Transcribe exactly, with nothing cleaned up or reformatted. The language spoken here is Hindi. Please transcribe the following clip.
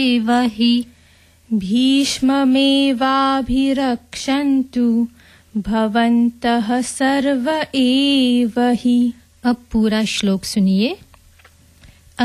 एव हि भीष्ममेवाभिरक्षन्तु भवन्तः सर्व एव हि। अब पूरा श्लोक सुनिए।